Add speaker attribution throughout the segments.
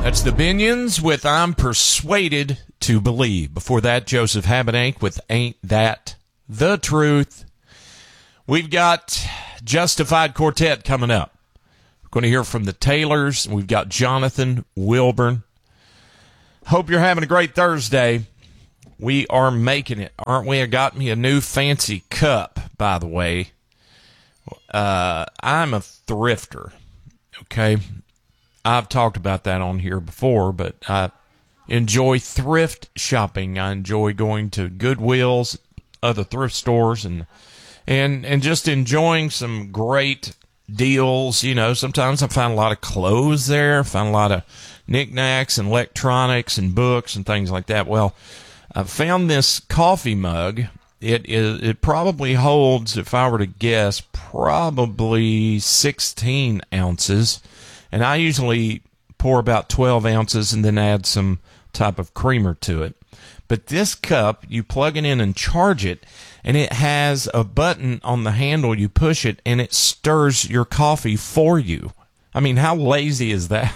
Speaker 1: That's the Binions with I'm Persuaded to Believe. Before that, Joseph Habedank with Ain't That the Truth. We've got Justified Quartet coming up. We're going to hear from the Taylors. We've got Jonathan Wilburn. Hope you're having a great Thursday. We are making it, aren't we? I got me a new fancy cup, by the way. I'm a thrifter, okay? I've talked about that on here before, but I enjoy thrift shopping. I enjoy going to Goodwills, other thrift stores, and just enjoying some great deals. You know, sometimes I find a lot of clothes there, I find a lot of knickknacks and electronics and books and things like that. Well, I found this coffee mug. It probably holds, if I were to guess, probably 16 ounces. And I usually pour about 12 ounces and then add some type of creamer to it. But this cup, you plug it in and charge it, and it has a button on the handle. You push it, and it stirs your coffee for you. I mean, how lazy is that?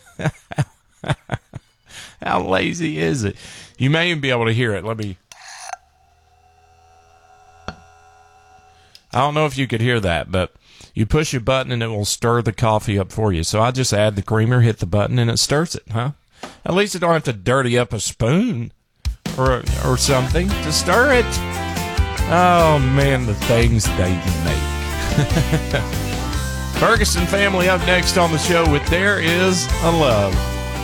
Speaker 1: How lazy is it? You may even be able to hear it. I don't know if you could hear that, but you push a button and it will stir the coffee up for you. So I just add the creamer, hit the button, and it stirs it, huh? At least I don't have to dirty up a spoon or something to stir it. Oh, man, the things they make. Ferguson family up next on the show with There Is a Love.